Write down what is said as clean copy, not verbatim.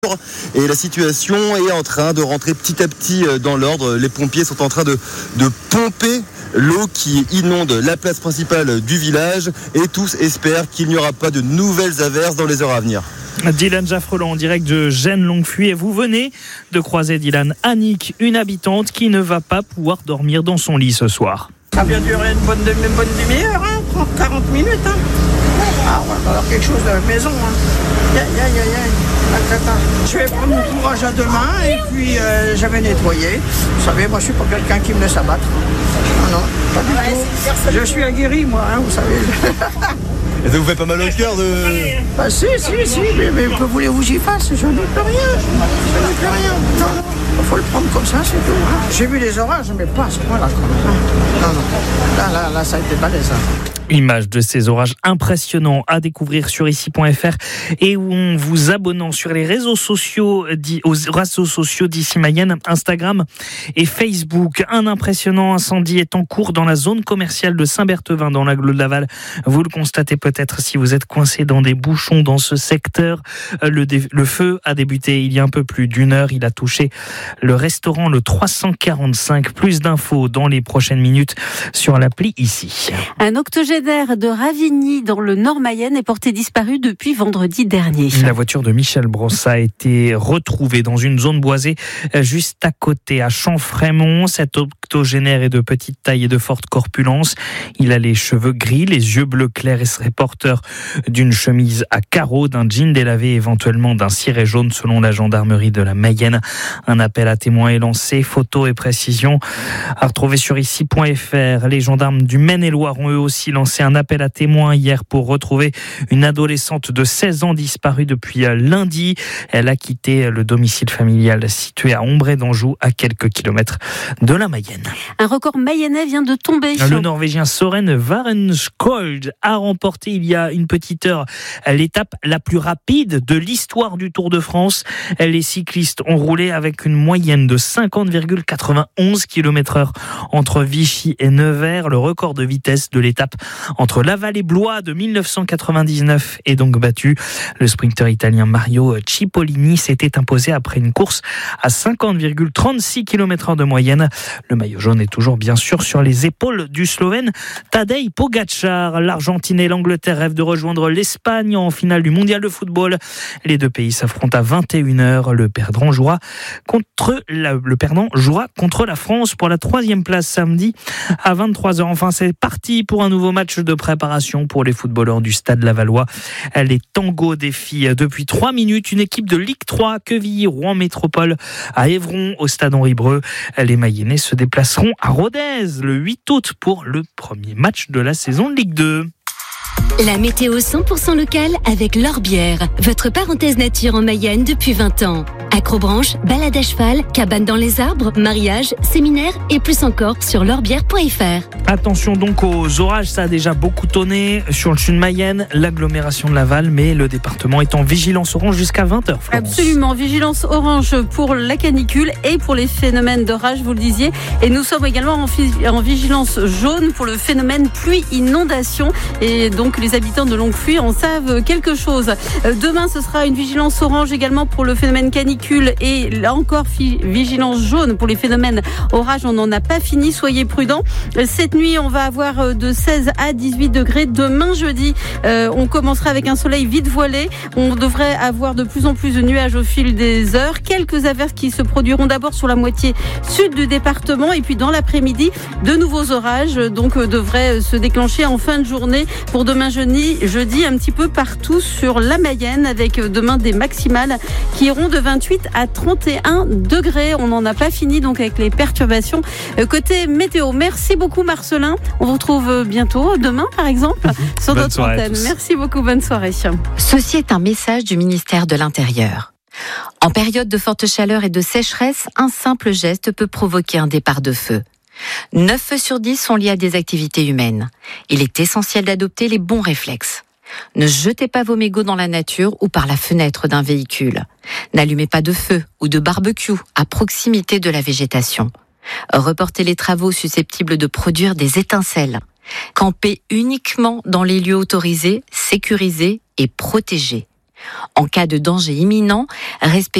Et la situation est en train de rentrer petit à petit dans l'ordre. Les pompiers sont en train de pomper l'eau qui inonde la place principale du village et tous espèrent qu'il n'y aura pas de nouvelles averses dans les heures à venir. Dylan Jaffrelon en direct de Gênes-Longuefuy et vous venez de croiser Dylan, Annick, une habitante qui ne va pas pouvoir dormir dans son lit ce soir. Ça a bien duré une bonne demi-heure, 30-40 minutes. Ah, on va falloir quelque chose de la maison. Je vais prendre mon courage à deux mains et puis je vais nettoyer. Vous savez, moi je suis pas quelqu'un qui me laisse abattre. Non, pas du tout. Je suis aguerri, moi, vous savez. Et ça vous fait pas mal au cœur de... Bah si, mais que voulez-vous que j'y fasse? Je n'ai plus rien. Non, il faut le prendre comme ça, c'est tout. J'ai vu les orages, mais pas à ce point-là. Non. Là, ça a été balèze. Images de ces orages impressionnants à découvrir sur ici.fr et en vous abonnant sur les réseaux sociaux d'Ici Mayenne, Instagram et Facebook. Un impressionnant incendie est en cours dans la zone commerciale de Saint-Berthevin dans l'agglo de Laval. Vous le constatez peut-être si vous êtes coincé dans des bouchons dans ce secteur. Le feu a débuté il y a un peu plus d'une heure. Il a touché le restaurant le 345. Plus d'infos dans les prochaines minutes sur l'appli ici. Un octogénaire de Ravigny dans le Nord-Mayenne est porté disparu depuis vendredi dernier. La voiture de Michel Brossa a été retrouvée dans une zone boisée juste à côté, à Champfrémont. Cet octogénaire est de petite taille et de forte corpulence. Il a les cheveux gris, les yeux bleus clairs et serait porteur d'une chemise à carreaux, d'un jean délavé, éventuellement d'un ciré jaune selon la gendarmerie de la Mayenne. Un appel à témoins est lancé. Photos et précisions à retrouver sur ici.fr. Les gendarmes du Maine-et-Loire ont eux aussi lancé un appel à témoins hier pour retrouver une adolescente de 16 ans disparue depuis lundi. Elle a quitté le domicile familial situé à Ombré d'Anjou, à quelques kilomètres de la Mayenne. Un record mayennais vient de tomber. Le Norvégien Søren Varenskjold a remporté il y a une petite heure l'étape la plus rapide de l'histoire du Tour de France. Les cyclistes ont roulé avec une moyenne de 50,91 km/h entre Vichy et Nevers. Le record de vitesse de l'étape entre Laval et Blois de 1999 est donc battu. Le sprinter italien Mario Cipollini s'était imposé après une course à 50,36 km/h de moyenne. Le maillot jaune est toujours bien sûr sur les épaules du Slovène Tadej Pogačar. L'Argentine et l'Angleterre rêvent de rejoindre l'Espagne en finale du mondial de football. Les deux pays s'affrontent à 21h. Le perdant jouera contre la France pour la 3e place samedi à 23h. Enfin, c'est parti pour un nouveau match de préparation pour les footballeurs du Stade Lavallois. Les Tango défient depuis 3 minutes une équipe de Ligue 3, Quevilly-Rouen Métropole à Évron au Stade Henri-Breux. Les Mayennais se déplaceront à Rodez le 8 août pour le premier match de la saison de Ligue 2. La météo 100% locale avec L'Orbière, votre parenthèse nature en Mayenne depuis 20 ans. Acrobranche, balade à cheval, cabane dans les arbres, mariage, séminaire et plus encore sur l'orbière.fr. Attention donc aux orages, ça a déjà beaucoup tonné sur le sud de Mayenne, l'agglomération de Laval, mais le département est en vigilance orange jusqu'à 20h. Florence. Absolument, vigilance orange pour la canicule et pour les phénomènes d'orage, vous le disiez. Et nous sommes également en vigilance jaune pour le phénomène pluie-inondation. Et donc les habitants de Longuefuy en savent quelque chose. Demain, ce sera une vigilance orange également pour le phénomène canicule et là encore vigilance jaune pour les phénomènes orage. On n'en a pas fini, soyez prudents. Cette nuit, on va avoir de 16 à 18 degrés. Demain, jeudi, on commencera avec un soleil vite voilé. On devrait avoir de plus en plus de nuages au fil des heures. Quelques averses qui se produiront d'abord sur la moitié sud du département et puis dans l'après-midi, de nouveaux orages donc devraient se déclencher en fin de journée pour demain jeudi un petit peu partout sur la Mayenne avec demain des maximales qui iront de 28 à 31 degrés. On n'en a pas fini donc avec les perturbations côté météo. Merci beaucoup Marcelin. On vous retrouve bientôt, demain par exemple, sur notre antenne. Merci beaucoup, bonne soirée. Ceci est un message du ministère de l'Intérieur. En période de forte chaleur et de sécheresse, un simple geste peut provoquer un départ de feu. 9 feux sur 10 sont liés à des activités humaines. Il est essentiel d'adopter les bons réflexes. Ne jetez pas vos mégots dans la nature ou par la fenêtre d'un véhicule. N'allumez pas de feu ou de barbecue à proximité de la végétation. Reportez les travaux susceptibles de produire des étincelles. Campez uniquement dans les lieux autorisés, sécurisés et protégés. En cas de danger imminent, respectez